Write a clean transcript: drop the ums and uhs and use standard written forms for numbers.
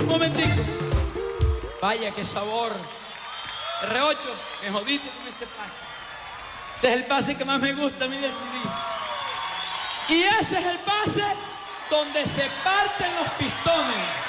Un momentico. Vaya, qué sabor. R8, me jodiste con ese pase. Ese es el pase que más me gusta a mí de CD. Y ese es el pase donde se parten los pistones.